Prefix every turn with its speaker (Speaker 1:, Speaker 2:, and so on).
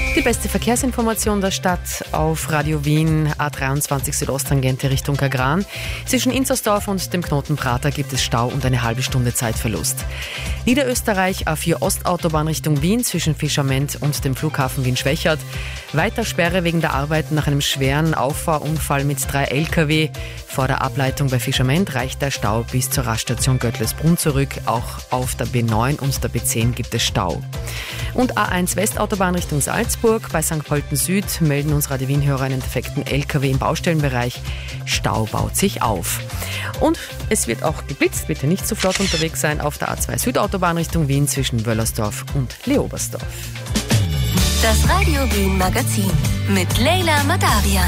Speaker 1: Die beste Verkehrsinformation der Stadt auf Radio Wien, A23 Südosttangente Richtung Kagran. Zwischen Inzersdorf und dem Knoten Prater gibt es Stau und eine halbe Stunde Zeitverlust. Niederösterreich A4 Ostautobahn Richtung Wien zwischen Fischament und dem Flughafen Wien-Schwächert. Weiter Sperre wegen der Arbeiten nach einem schweren Auffahrunfall mit 3 Lkw. Vor der Ableitung bei Fischament reicht der Stau bis zur Raststation Göttlesbrunn zurück. Auch auf der B9 und der B10 gibt es Stau. Und A1 Westautobahn Richtung Salzburg. Bei St. Pölten Süd melden uns Radio Wien-Hörer einen defekten LKW im Baustellenbereich. Stau baut sich auf. Und es wird auch geblitzt, bitte nicht zu flott unterwegs sein auf der A2 Südautobahn Richtung Wien zwischen Wöllersdorf und Leobersdorf.
Speaker 2: Das Radio Wien Magazin mit Leila Madarian.